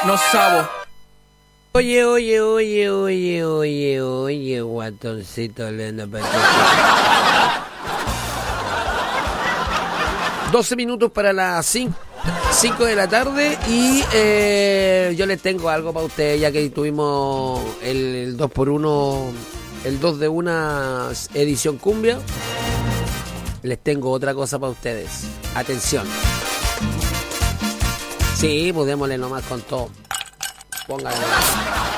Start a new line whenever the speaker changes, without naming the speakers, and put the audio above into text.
No sabo.
Oye, guatoncito lindo. 12 minutos para las 5 de la tarde y yo les tengo algo para ustedes, ya que tuvimos el 2x1, el 2 de una edición cumbia. Les tengo otra cosa para ustedes. Atención. Sí, pues démosle nomás con todo. Pónganle.